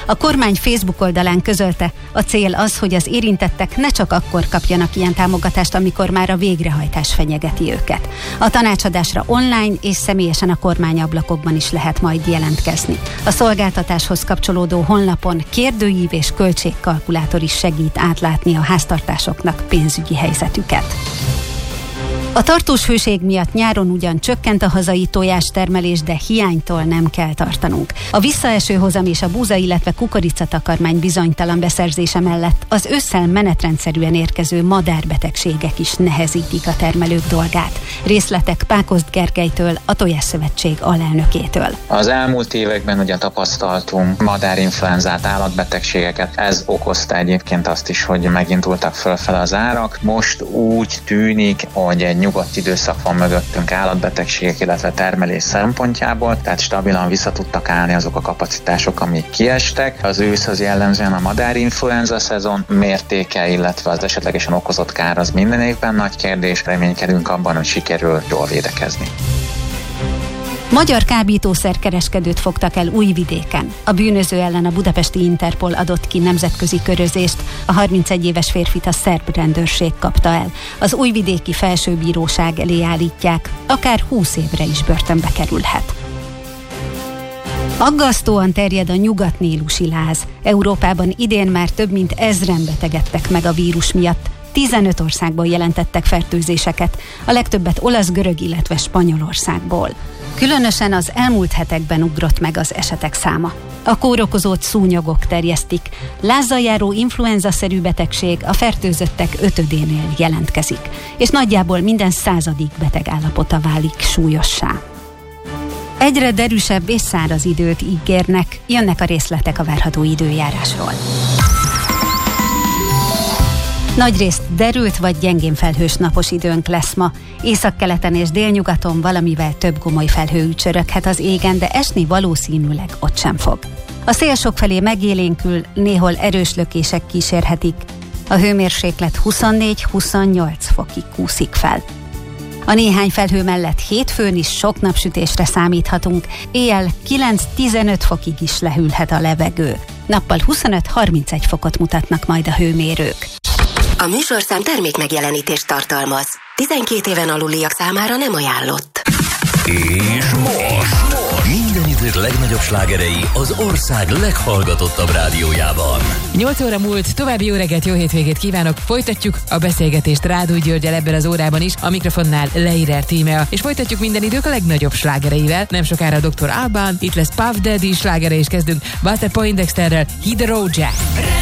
A kormány Facebook oldalán közölte, a cél az, hogy az érintettek ne csak akkor kapjanak ilyen támogatást, amikor már a végrehajtás fenyegeti őket. A tanácsadásra online és személyesen a kormányablakokban is lehet majd jelentkezni. A szolgáltatáshoz kapcsolódó honlapon kérdőív és költségkalkulátor is segít átlátni a háztartásoknak pénzügyi helyzetüket. A tartós hőség miatt nyáron ugyan csökkent a hazai tojástermelés, de hiánytól nem kell tartanunk. A visszaeső hozam és a búza, illetve kukoricatakarmány bizonytalan beszerzése mellett az ősszel menetrendszerűen érkező madárbetegségek is nehezítik a termelők dolgát. Részletek Pákozd Gergelytől, a Tojásszövetség alelnökétől. Az elmúlt években ugye tapasztaltunk madárinfluenzát, állatbetegségeket. Ez okozta egyébként azt is, hogy megindultak fölfele az árak. Most úgy tűnik, hogy egy nyugodt időszak van mögöttünk állatbetegségek, illetve termelés szempontjából, tehát stabilan vissza tudtak állni azok a kapacitások, amik kiestek. Az őszhöz jellemzően a madárinfluenza szezon mértéke, illetve az esetlegesen okozott kár az minden évben nagy kérdés. Reménykedünk abban, hogy sikerül jól védekezni. Magyar kábítószerkereskedőt fogtak el Újvidéken. A bűnöző ellen a budapesti Interpol adott ki nemzetközi körözést. A 31 éves férfit a szerb rendőrség kapta el. Az újvidéki felsőbíróság elé állítják, akár 20 évre is börtönbe kerülhet. Aggasztóan terjed a nyugatnélusi láz. Európában idén már több mint 1000-en betegedtek meg a vírus miatt. 15 országból jelentettek fertőzéseket, a legtöbbet olasz, görög, illetve Spanyolországból. Különösen az elmúlt hetekben ugrott meg az esetek száma. A kórokozót szúnyogok terjesztik. Lázzal járó influenza-szerű betegség a fertőzöttek 5/10-nél jelentkezik, és nagyjából minden 100. beteg állapota válik súlyossá. Egyre derűsebb és száraz időt ígérnek, jönnek a részletek a várható időjárásról. Nagyrészt derült vagy gyengén felhős napos időnk lesz ma. Északkeleten és délnyugaton valamivel több gomoly felhő ücsöröghet az égen, de esni valószínűleg ott sem fog. A szél sokfelé megélénkül, néhol erős lökések kísérhetik. A hőmérséklet 24-28 fokig kúszik fel. A néhány felhő mellett hétfőn is sok napsütésre számíthatunk, éjjel 9-15 fokig is lehűlhet a levegő. Nappal 25-31 fokot mutatnak majd a hőmérők. A műsorszám termékmegjelenítést tartalmaz. 12 éven aluliak számára nem ajánlott. És most minden idők legnagyobb slágerei az ország leghallgatottabb rádiójában. 8 óra múlt, további jó reggelt, jó hétvégét kívánok. Folytatjuk a beszélgetést Rádúj Györgyel ebben az órában is, a mikrofonnál Leirer Tímea, és folytatjuk minden idők a legnagyobb slágereivel. Nem sokára a Dr. Alban, itt lesz Puff Daddy slágere, és kezdünk Walter Poindexterrel, Hit the Road Jack.